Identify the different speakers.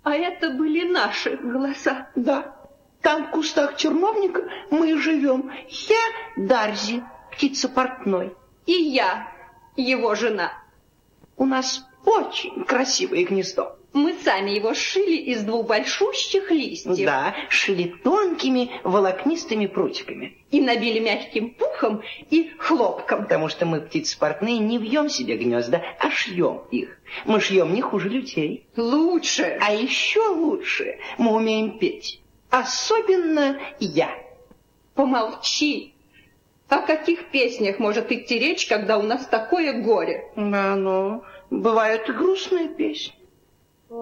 Speaker 1: А это были наши голоса.
Speaker 2: Да. Там в кустах терновника мы и живем. Я Дарзи, птица портной.
Speaker 1: И я, его жена.
Speaker 2: У нас очень красивое гнездо.
Speaker 1: Мы сами его сшили из 2 большущих листьев.
Speaker 2: Да, шили тонкими волокнистыми прутиками.
Speaker 1: И набили мягким пухом и хлопком.
Speaker 2: Потому что мы, птицы портные, не вьем себе гнезда, а шьем их. Мы шьем не хуже людей.
Speaker 1: Лучше.
Speaker 2: А еще лучше мы умеем петь. Особенно я.
Speaker 1: Помолчи. О каких песнях может идти речь, когда у нас такое горе?
Speaker 2: Да, ну, бывают и грустные песни.